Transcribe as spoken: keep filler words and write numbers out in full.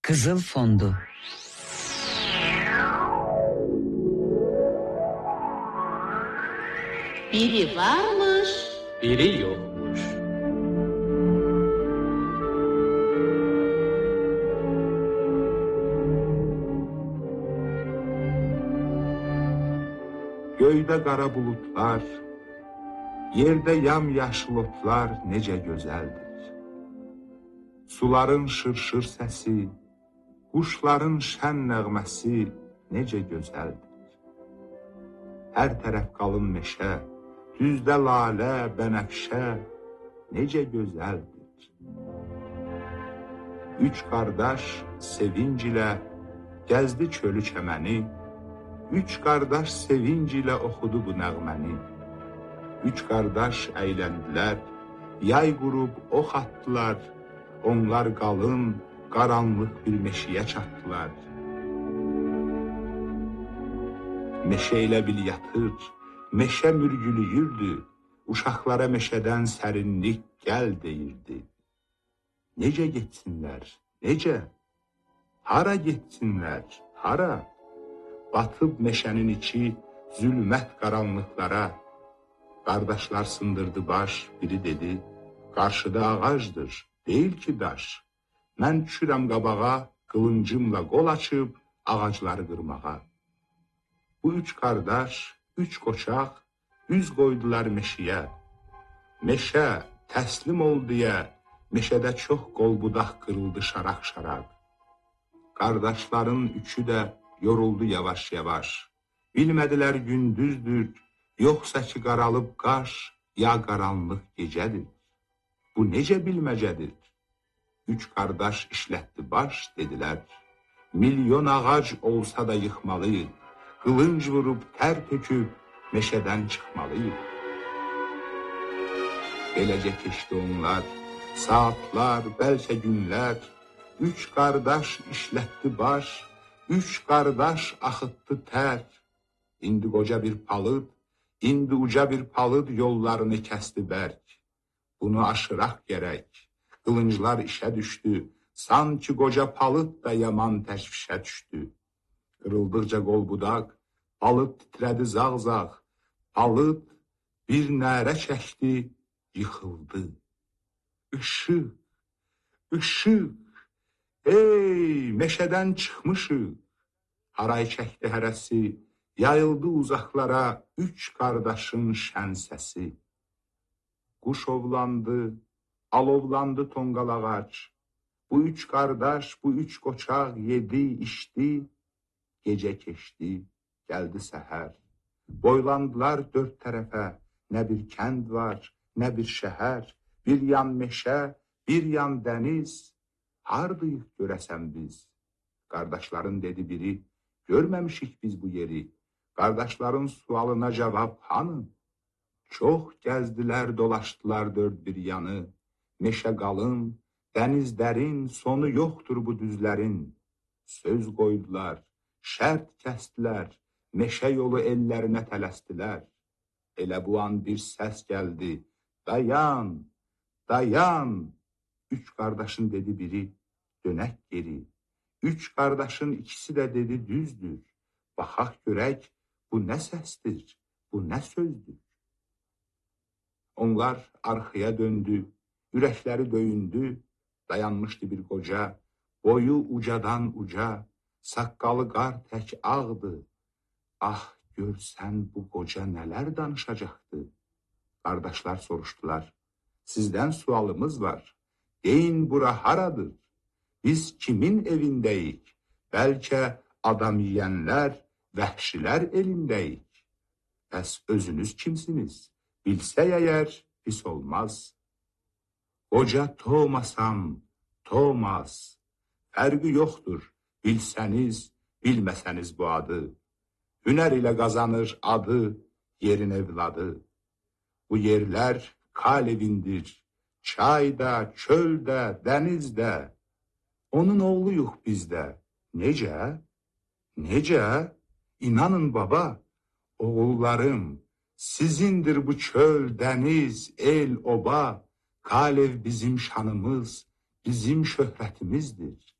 Kızıl Fondu. Biri varmış, biri yokmuş. Göydə qara bulutlar, yerdə yamyaşıl otlar necə gözəldir. Suların şırşır səsi, quşların şən nəğməsi necə gözəldir. Hər tərəf qalın meşə, düzdə lalə, bənəfşə necə gözəldir. Üç qardaş sevinc ilə gəzdi çölü çəməni, üç qardaş sevinc ilə oxudu bu nəğməni. Üç qardaş əyləndilər, yay qurub ox atdılar, onlar qalın, qaranlıq bir meşəyə çatdılar. Meşə elə bil yatır, meşə mürgülüyürdü, uşaqlara meşədən sərinlik gəl deyirdi. Necə getsinlər, necə? Hara getsinlər, hara? Batıb meşənin içi zülmət qaranlıqlara. Qardaşlar sındırdı baş, biri dedi, qarşıda ağacdır, deyil ki daş. Mən düşürəm qabağa, qılıncımla qol açıb ağacları qırmağa. Bu üç qardaş, üç qoçaq, üz qoydular meşəyə. Meşə təslim ol deyə, meşədə çox qol budaq qırıldı şaraq-şaraq. Qardaşların üçü də yoruldu yavaş-yavaş. Bilmədilər gündüzdür, yoxsa ki qaralıb qaş, ya qaranlıq gecədir. Bu necə bilməcədir? Üç qardaş işlətdi baş, dedilər. Milyon ağac olsa da yıxmalıyıq. Qılınc vurub, tər töküb, meşədən çıxmalıyıq. Beləcə keçdi onlar, saatlar, bəlkə günlər. Üç qardaş işlətdi baş, üç qardaş axıtdı tər. İndi qoca bir palıd, indi uca bir palıd yollarını kəsdi bərk. Bunu aşıraq gərək, qılınclar işə düşdü, sanki qoca palıd da yaman təşvişə düşdü. Qırıldıqca qol budaq, palıd titrədi zağ-zağ, palıd bir nərə çəkdi, yıxıldı. Işıq, ışıq, ey, meşədən çıxmışıq. Haray çəkdi hərəsi, yayıldı uzaqlara üç qardaşın şən səsi. Quş ovlandı, alovlandı tonqal ağac. Bu üç qardaş, bu üç qoçaq yedi, içdi, gecə keçdi, gəldi səhər. Boylandılar dörd tərəfə, nə bir kənd var, nə bir şəhər. Bir yan meşə, bir yan dəniz. Hardayıq görəsən biz? Qardaşların dedi biri, görməmişik biz bu yeri. Qardaşların sualına cavab hanı? Çox gəzdilər, dolaşdılar dörd bir yanı. Meşə qalın, dəniz dərin, sonu yoxdur bu düzlərin. Söz qoydular, şərt kəsdilər, meşə yolu ellərinə tələsdilər. Elə bu an bir səs gəldi, dayan, dayan. Üç qardaşın dedi biri, dönək geri. Üç qardaşın ikisi də dedi düzdür. Baxaq görək, bu nə səsdir, bu nə sözdür? Onlar arxaya döndü, ürəkləri döyündü, dayanmışdı bir qoca, boyu ucadan uca, saqqalı qar tək ağdı. Ah, görsən bu qoca nələr danışacaqdı? Qardaşlar soruşdular, sizdən sualımız var, deyin bura haradır? Biz kimin evindəyik? Bəlkə adam yiyənlər, vəhşilər elindəyik. Bəs özünüz kimsiniz? Bilsək əgər pis olmaz. Qoca Tomasam, Tomas, fərqi yoxdur, bilsəniz, bilməsəniz bu adı. Hünər ilə qazanır adı, yerin evladı. Bu yerlər Kalevindir, çayda, çöldə, dənizdə. Onun oğluyuq bizdə. Necə? Necə? İnanın baba, oğullarım, sizindir bu çöl, dəniz, el, oba. Kalev bizim şanımız, bizim şöhrətimizdir.